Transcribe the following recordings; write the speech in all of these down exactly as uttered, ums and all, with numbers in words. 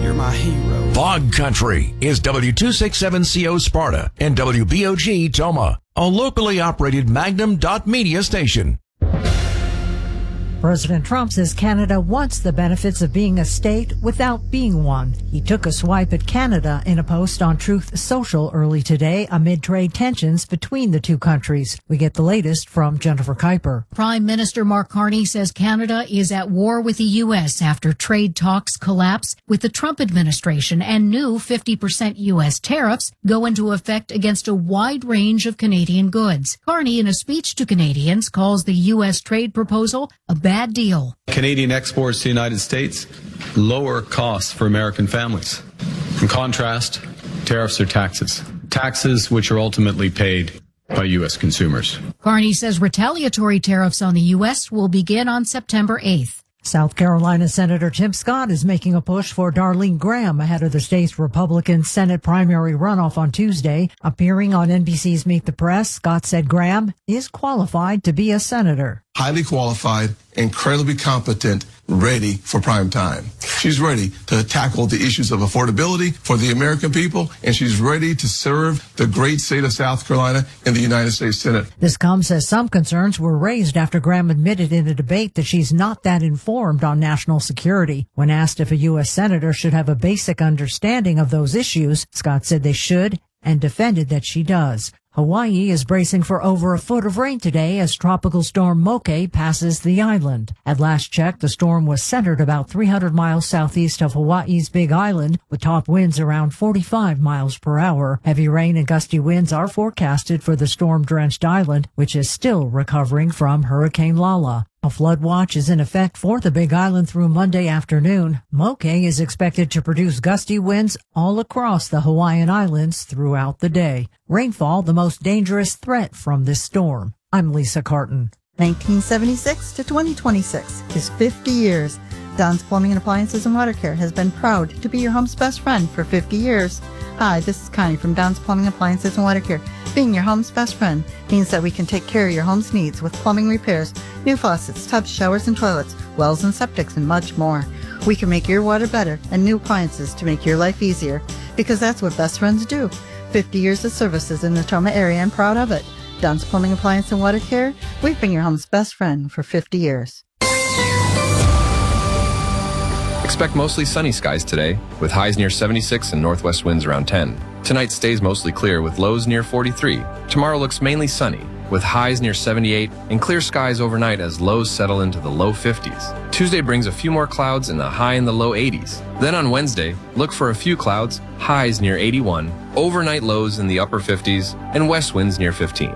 You're my hero. Bog Country is W two sixty-seven C O Sparta and W B O G Toma, a locally operated Magnum dot media station. President Trump says Canada wants the benefits of being a state without being one. He took a swipe at Canada in a post on Truth Social early today amid trade tensions between the two countries. We get the latest from Jennifer Kuiper. Prime Minister Mark Carney says Canada is at war with the U S after trade talks collapse with the Trump administration and new fifty percent U S tariffs go into effect against a wide range of Canadian goods. Carney, in a speech to Canadians, calls the U S trade proposal a bad deal. Canadian exports to the United States lower costs for American families. In contrast, tariffs are taxes. Taxes which are ultimately paid by U S consumers. Carney says retaliatory tariffs on the U S will begin on September eighth. South Carolina Senator Tim Scott is making a push for Darlene Graham ahead of the state's Republican Senate primary runoff on Tuesday. Appearing on N B C's Meet the Press, Scott said Graham is qualified to be a senator. Highly qualified, incredibly competent, ready for prime time. She's ready to tackle the issues of affordability for the American people, and she's ready to serve the great state of South Carolina in the United States Senate. This comes as some concerns were raised after Graham admitted in a debate that she's not that informed on national security. When asked if a U S senator should have a basic understanding of those issues, Scott said they should and defended that she does. Hawaii is bracing for over a foot of rain today as Tropical Storm Moke passes the island. At last check, the storm was centered about three hundred miles southeast of Hawaii's Big Island, with top winds around forty-five miles per hour. Heavy rain and gusty winds are forecasted for the storm-drenched island, which is still recovering from Hurricane Lala. A flood watch is in effect for the Big Island through Monday afternoon. Moke is expected to produce gusty winds all across the Hawaiian Islands throughout the day. Rainfall, the most dangerous threat from this storm. I'm Lisa Carton. nineteen seventy-six to twenty twenty-six is fifty years. Don's Plumbing and Appliances and Water Care has been proud to be your home's best friend for fifty years. Hi, this is Connie from Don's Plumbing Appliances and Water Care. Being your home's best friend means that we can take care of your home's needs with plumbing repairs, new faucets, tubs, showers, and toilets, wells and septics, and much more. We can make your water better and new appliances to make your life easier, because that's what best friends do. fifty years of services in the Toma area and proud of it. Don's Plumbing Appliance and Water Care, we've been your home's best friend for fifty years. Expect mostly sunny skies today, with highs near seventy-six and northwest winds around ten. Tonight stays mostly clear with lows near forty-three. Tomorrow looks mainly sunny, with highs near seventy-eight and clear skies overnight as lows settle into the low fifties. Tuesday brings a few more clouds and a high in the low eighties. Then on Wednesday, look for a few clouds, highs near eighty-one, overnight lows in the upper fifties, and west winds near fifteen.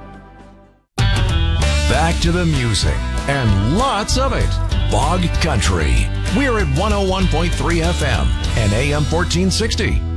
Back to the music, and lots of it. Bog Country. We're at one oh one point three F M and A M fourteen sixty.